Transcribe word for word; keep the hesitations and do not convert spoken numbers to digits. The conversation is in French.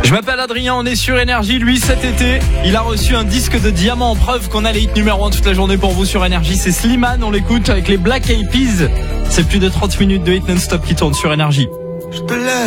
Je m'appelle Adrien, on est sur Énergie. Lui, cet été, il a reçu un disque de diamant. Preuve qu'on a les hits numéro un toute la journée pour vous sur Énergie. C'est Slimane, on l'écoute avec les Black Eyed Peas. C'est plus de trente minutes de hits non-stop qui tournent sur Énergie. Je te laisse.